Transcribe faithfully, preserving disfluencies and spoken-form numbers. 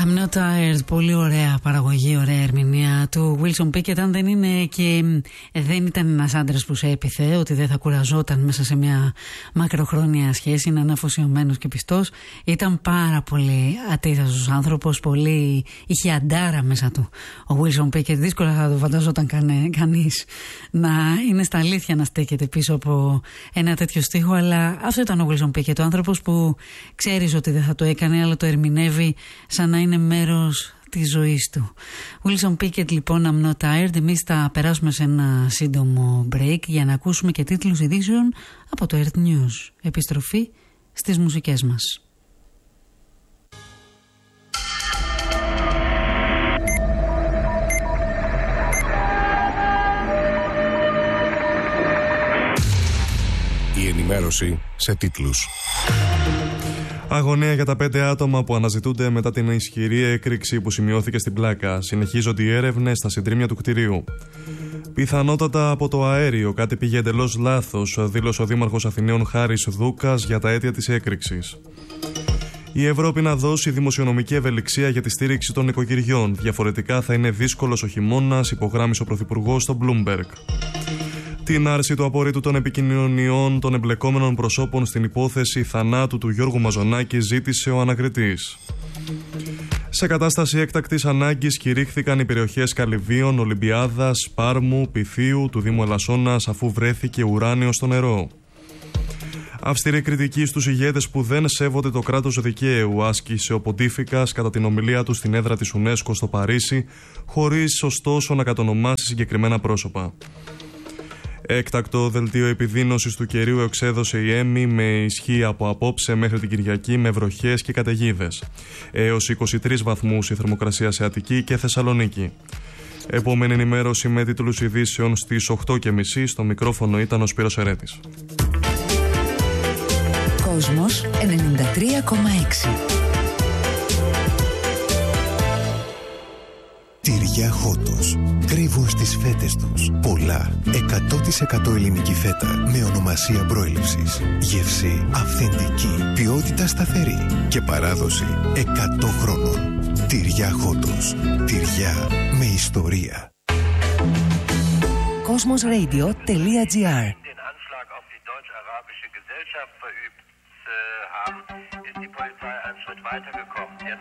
I'm not tired. Πολύ ωραία παραγωγή, ωραία ερμηνεία του Wilson Pickett. Αν δεν είναι και δεν ήταν ένας άντρας που σε έπιθε ότι δεν θα κουραζόταν μέσα σε μια μακροχρόνια σχέση, να είναι αφοσιωμένος και πιστός, ήταν πάρα πολύ ατίθαστος άνθρωπος, πολύ είχε αντάρα μέσα του ο Wilson Pickett. Δύσκολα θα το φανταζόταν κανε, κανείς να είναι στα αλήθεια να στέκεται πίσω από ένα τέτοιο στίχο, αλλά αυτό ήταν ο Wilson Pickett, ο άνθρωπος που ξέρεις ότι δεν θα το έκανε, αλλά το ερμηνεύει σαν να είναι μέρος της ζωής του. Wilson Pickett, λοιπόν, I'm not tired. Εμείς θα περάσουμε σε ένα σύντομο break για να ακούσουμε και τίτλους ειδήσεων από το Earth News. Επιστροφή στις μουσικές μας. Η ενημέρωση σε τίτλους. Αγωνία για τα πέντε άτομα που αναζητούνται μετά την ισχυρή έκρηξη που σημειώθηκε στην Πλάκα. Συνεχίζονται οι έρευνες στα συντρίμμια του κτηρίου. Πιθανότατα από το αέριο κάτι πήγε εντελώς λάθος, δήλωσε ο Δήμαρχος Αθηναίων Χάρης Δούκας για τα αίτια της έκρηξης. Η Ευρώπη να δώσει δημοσιονομική ευελιξία για τη στήριξη των νοικοκυριών. Διαφορετικά θα είναι δύσκολος ο χειμώνας, υπογράμμισε ο Πρωθυπουργός στο Bloomberg. Την άρση του απορρίτου των επικοινωνιών των εμπλεκόμενων προσώπων στην υπόθεση θανάτου του Γιώργου Μαζονάκη ζήτησε ο ανακριτής. Σε κατάσταση έκτακτης ανάγκης κηρύχθηκαν οι περιοχές Καλυβίων, Ολυμπιάδας, Πάρμου, Πυθίου, του Δήμου Ελασσόνας αφού βρέθηκε ουράνιο στο νερό. Αυστηρή κριτική στους ηγέτες που δεν σέβονται το κράτος δικαίου, άσκησε ο Ποντίφικας κατά την ομιλία του στην έδρα της UNESCO στο Παρίσι, χωρίς ωστόσο να κατονομάσει συγκεκριμένα πρόσωπα. Έκτακτο δελτίο επιδείνωσης του καιρίου εξέδωσε η ΕΜΗ με ισχύ από απόψε μέχρι την Κυριακή με βροχές και καταιγίδες. Έως είκοσι τρεις βαθμούς η θερμοκρασία σε Αττική και Θεσσαλονίκη. Επόμενη ενημέρωση με τίτλους ειδήσεων στις οκτώ και μισή. Στο μικρόφωνο ήταν ο Σπύρος Ερέτης. Κόσμος ενενήντα τρία κόμμα έξι. Τυριά Χότος. Κρύβουν στις φέτες τους πολλά εκατό τοις εκατό ελληνική φέτα με ονομασία προέλευσης. Γεύση αυθεντική, ποιότητα σταθερή και παράδοση εκατό χρόνων. Τυριά Χότος. Τυριά με ιστορία. Κόσμοσradio.gr. Ist die Polizei einen Schritt weitergekommen.